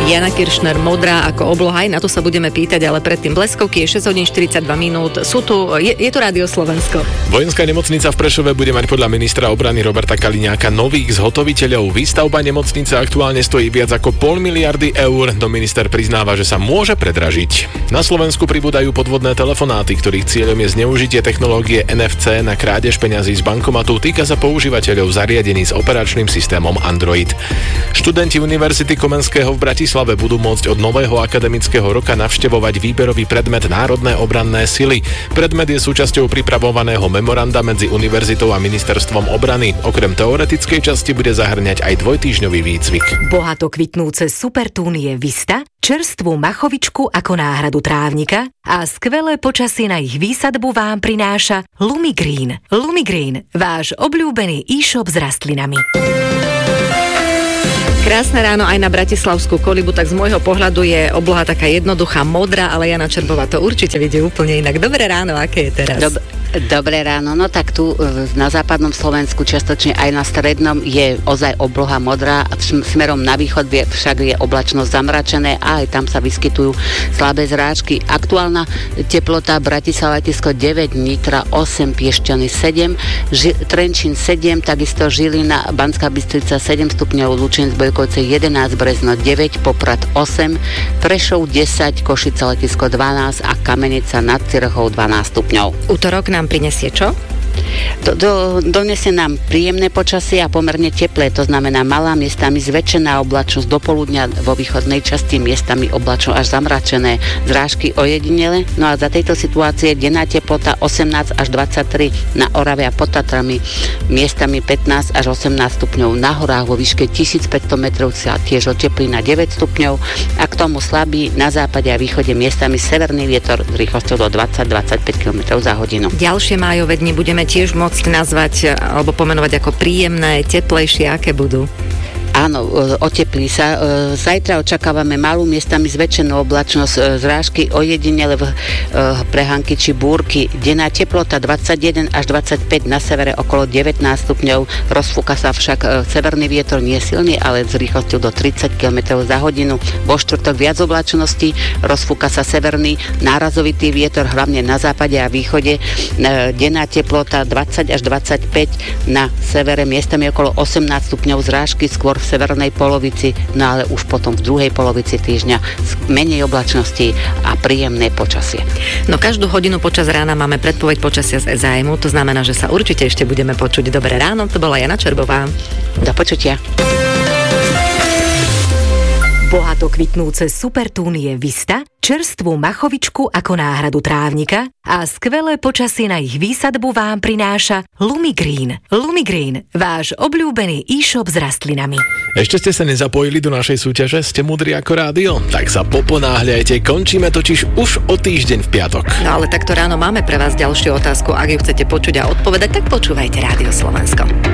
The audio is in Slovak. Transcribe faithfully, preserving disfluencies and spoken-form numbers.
Jana Kiršner, modrá ako obloha, aj na to sa budeme pýtať, ale predtým bleskovky je šesť hodín štyridsaťdva minút. Sú tu, je, je tu Rádio Slovensko. Vojenská nemocnica v Prešove bude mať podľa ministra obrany Roberta Kaliňáka nových zhotoviteľov. Výstavba nemocnice aktuálne stojí viac ako pol miliardy eur. No minister priznáva, že sa môže predražiť. Na Slovensku pribúdajú podvodné telefonáty, ktorých cieľom je zneužitie technológie en ef cé na krádež peňazí z bankomatu. Týka sa používateľov zariadení s operačným systémom Android. Študenti Univerzity Komenského v Bratislave budú môcť od nového akademického roka navštevovať výberový predmet Národné obranné sily. Predmet je súčasťou pripravovaného memoranda medzi univerzitou a ministerstvom obrany. Okrem teoretickej časti bude zahŕňať aj dvojtýždňový výcvik. Bohato kvitnúce supertúnie Vista, čerstvú machovičku ako náhradu trávnika a skvelé počasie na ich výsadbu vám prináša Lumigreen. Lumigreen, váš obľúbený e-shop s rastlinami. Krásne ráno aj na bratislavskú Kolibu, tak z môjho pohľadu je obloha taká jednoduchá, modrá, ale Jana Čerbová to určite vidie úplne inak. Dobré ráno, aké je teraz? Dob- Dobré ráno, no tak tu na západnom Slovensku, čiastočne aj na strednom, je ozaj obloha modrá, smerom na východ však je oblačnosť zamračené a aj tam sa vyskytujú slabé zrážky. Aktuálna teplota Bratislava Letisko deväť, Nitra osem, Piešťany sedem, Ži- Trenčín sedem, takisto Žilina, Banská Bystrica sedem stupňov, Lučenec, Bojkovce jedenásť, Brezno deväť, Poprad osem, Prešov desať, Košice Letisko dvanásť a Kamenica nad Circhou dvanásť stupňov. Utorok nám prinesie čo? Do, do, donesie nám príjemné počasie a pomerne teplé, to znamená malá miestami zväčšená oblačnosť do poludňa, vo východnej časti miestami oblačno až zamračené, zrážky ojedinele. No a za tejto situácie denná teplota osemnásť až dvadsaťtri, na Orave a pod Tatrami miestami pätnásť až osemnásť stupňov, na horách vo výške tisícpäťsto metrov sa tiež oteplí na deväť stupňov a k tomu slabý na západe a východe miestami severný vietor s rýchlosťou do dvadsať až dvadsaťpäť kilometrov za hodinu. Ďalšie májové dni budeme tiež môcť nazvať alebo pomenovať ako príjemné, teplejšie, aké budú? Áno, oteplí sa. Zajtra očakávame malú miestami zväčšenú oblačnosť, zrážky ojedinele v prehánky či búrky. Denná teplota dvadsaťjeden až dvadsaťpäť, na severe okolo devätnásť stupňov. Rozfúka sa však severný vietor, nie silný, ale s rýchlosťou do tridsať kilometrov za hodinu. Vo štvrtok viac oblačnosti, rozfúka sa severný nárazovitý vietor, hlavne na západe a východe. Denná teplota dvadsať až dvadsaťpäť, na severe miestami okolo osemnásť stupňov, zrážky skôr v severnej polovici, no ale už potom v druhej polovici týždňa menej oblačností a príjemné počasie. No každú hodinu počas rána máme predpoveď počasia z é zet emu, to znamená, že sa určite ešte budeme počuť. Dobré ráno, to bola Jana Čerbová. Do počutia. Bohato kvitnúce supertúnie Vista, čerstvú machovičku ako náhradu trávnika a skvelé počasie na ich výsadbu vám prináša Lumigreen. Lumigreen, váš obľúbený e-shop s rastlinami. Ešte ste sa nezapojili do našej súťaže? Ste múdri ako rádio? Tak sa poponáhľajte, končíme totiž už o týždeň v piatok. No ale takto ráno máme pre vás ďalšiu otázku. Ak ju chcete počuť a odpovedať, tak počúvajte Rádio Slovensko.